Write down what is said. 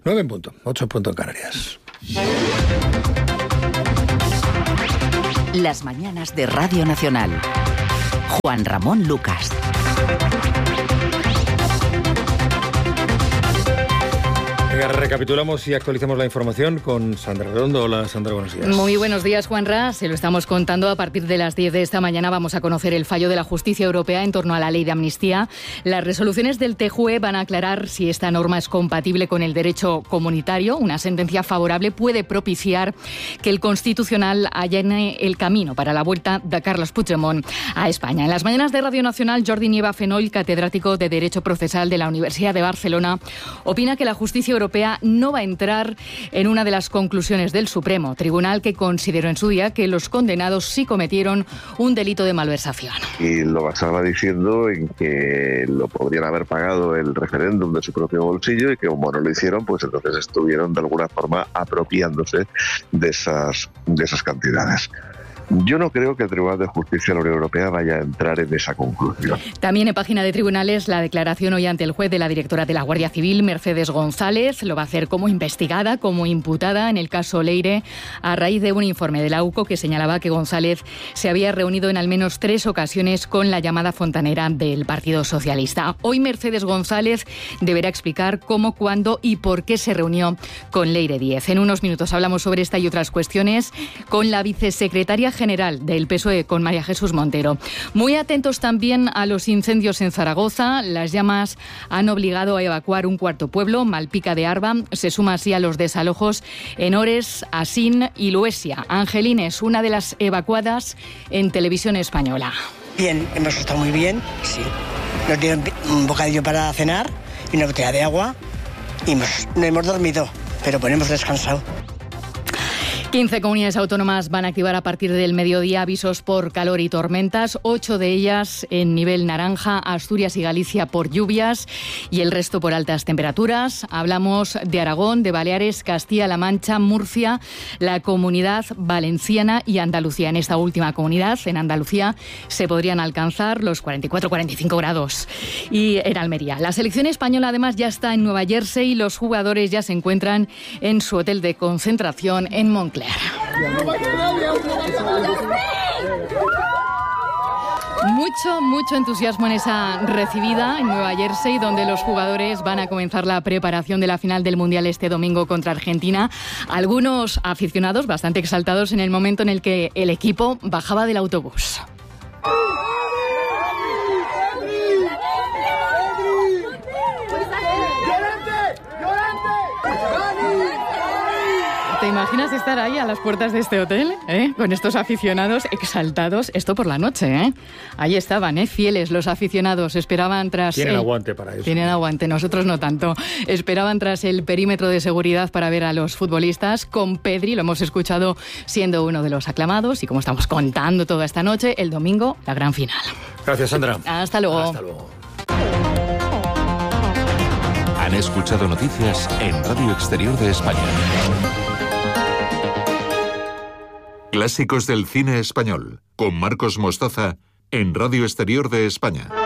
9 en punto, 8 en punto en Canarias. Las mañanas de Radio Nacional. Juan Ramón Lucas. Venga, recapitulamos y actualizamos la información con Sandra Redondo. Hola, Sandra, buenos días. Muy buenos días, Juanra. Se lo estamos contando a partir de las 10 de esta mañana. Vamos a conocer el fallo de la Justicia Europea en torno a la ley de amnistía. Las resoluciones del TJUE van a aclarar si esta norma es compatible con el derecho comunitario. Una sentencia favorable puede propiciar que el Constitucional allane el camino para la vuelta de Carles Puigdemont a España. En las mañanas de Radio Nacional, Jordi Nieva Fenoll, catedrático de Derecho Procesal de la Universidad de Barcelona, opina que la Justicia Europea no va a entrar en una de las conclusiones del Supremo, tribunal que consideró en su día que los condenados sí cometieron un delito de malversación. Y lo basaba diciendo en que lo podrían haber pagado el referéndum de su propio bolsillo y que como no lo hicieron, pues entonces estuvieron de alguna forma apropiándose de esas cantidades. Yo no creo que el Tribunal de Justicia de la Unión Europea vaya a entrar en esa conclusión. También en página de tribunales, la declaración hoy ante el juez de la directora de la Guardia Civil, Mercedes González, lo va a hacer como investigada, como imputada en el caso Leire, a raíz de un informe de la UCO que señalaba que González se había reunido en al menos 3 ocasiones con la llamada fontanera del Partido Socialista. Hoy Mercedes González deberá explicar cómo, cuándo y por qué se reunió con Leire Díez. En unos minutos hablamos sobre esta y otras cuestiones con la vicesecretaria general del PSOE, con María Jesús Montero. Muy atentos también a los incendios en Zaragoza. Las llamas han obligado a evacuar un cuarto pueblo, Malpica de Arba. Se suma así a los desalojos en Ores, Asín y Luesia. Angelines, una de las evacuadas en Televisión Española. Bien, hemos estado muy bien, sí. Nos dieron un bocadillo para cenar y una botella de agua y no hemos dormido, pero bueno, hemos descansado. 15 comunidades autónomas van a activar a partir del mediodía avisos por calor y tormentas, 8 de ellas en nivel naranja, Asturias y Galicia por lluvias y el resto por altas temperaturas. Hablamos de Aragón, de Baleares, Castilla-La Mancha, Murcia, la Comunidad Valenciana y Andalucía. En esta última comunidad, en Andalucía, se podrían alcanzar los 44-45 grados. Y en Almería. La selección española además ya está en Nueva Jersey y los jugadores ya se encuentran en su hotel de concentración en Montclair. Mucho entusiasmo en esa recibida en Nueva Jersey, donde los jugadores van a comenzar la preparación de la final del Mundial este domingo contra Argentina. Algunos aficionados bastante exaltados en el momento en el que el equipo bajaba del autobús. ¿Te imaginas estar ahí a las puertas de este hotel, con estos aficionados exaltados? Esto por la noche, Ahí estaban, fieles los aficionados. Esperaban tras... Tienen aguante para eso. Tienen aguante, nosotros no tanto. Esperaban tras el perímetro de seguridad para ver a los futbolistas. Con Pedri, lo hemos escuchado siendo uno de los aclamados. Y como estamos contando toda esta noche, el domingo, la gran final. Gracias, Sandra. Hasta luego. Hasta luego. Han escuchado noticias en Radio Exterior de España. Clásicos del cine español, con Marcos Mostaza, en Radio Exterior de España.